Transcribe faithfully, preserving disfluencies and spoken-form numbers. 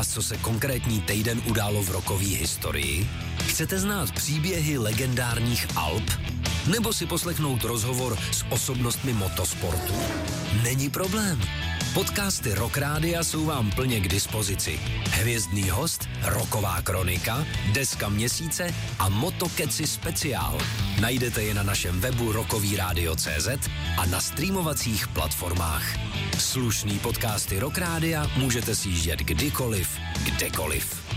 co se konkrétní týden událo v rockové historii? Chcete znát příběhy legendárních Alp? Nebo si poslechnout rozhovor s osobnostmi motosportu? Není problém. Podcasty Rock Rádia jsou vám plně k dispozici. Hvězdný host, rocková kronika, deska měsíce a Motokeci speciál. Najdete je na našem webu rockovyradio tečka cé zet a na streamovacích platformách. Slušný podcasty Rock Rádia můžete sjíždět kdykoliv, kdekoliv.